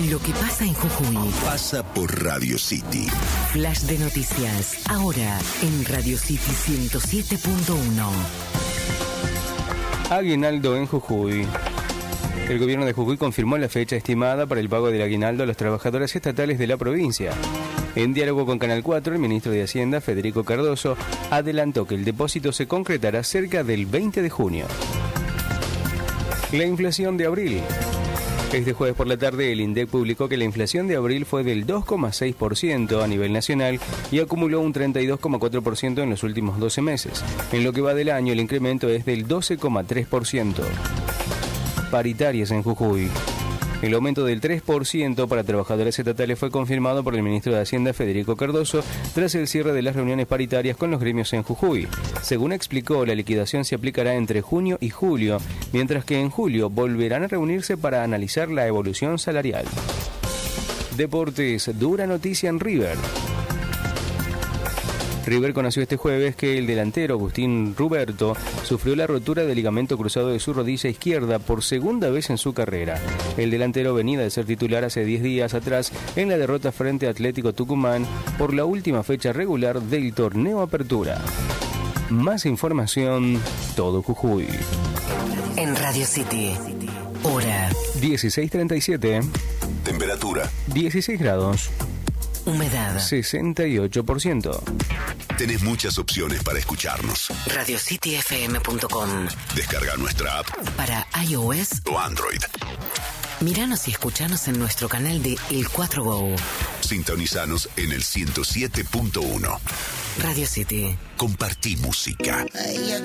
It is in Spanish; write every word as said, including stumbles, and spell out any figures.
Lo que pasa en Jujuy pasa por Radio City. Flash de noticias, ahora en Radio City ciento siete punto uno. Aguinaldo en Jujuy. El gobierno de Jujuy confirmó la fecha estimada para el pago del aguinaldo a los trabajadores estatales de la provincia. En diálogo con Canal cuatro, el ministro de Hacienda, Federico Cardoso, adelantó que el depósito se concretará cerca del veinte de junio. La inflación de abril. Este jueves por la tarde, el INDEC publicó que la inflación de abril fue del dos coma seis por ciento a nivel nacional y acumuló un treinta y dos coma cuatro por ciento en los últimos doce meses. En lo que va del año, el incremento es del doce coma tres por ciento. Paritarias en Jujuy. El aumento del tres por ciento para trabajadores estatales fue confirmado por el ministro de Hacienda, Federico Cardoso, tras el cierre de las reuniones paritarias con los gremios en Jujuy. Según explicó, la liquidación se aplicará entre junio y julio, mientras que en julio volverán a reunirse para analizar la evolución salarial. Deportes, dura noticia en River. River conoció este jueves que el delantero Agustín Ruberto sufrió la rotura del ligamento cruzado de su rodilla izquierda por segunda vez en su carrera. El delantero venía de ser titular hace diez días atrás en la derrota frente a Atlético Tucumán por la última fecha regular del torneo Apertura. Más información, todo Jujuy. En Radio City, hora dieciséis treinta y siete. Temperatura dieciséis grados. Humedad sesenta y ocho por ciento. Tenés muchas opciones para escucharnos. radio city f m punto com. Descarga nuestra app Para iOS o Android. Míranos y escuchanos en nuestro canal de El cuatro Go. Sintonizanos en el ciento siete punto uno. Radio City. Compartí música. Ay,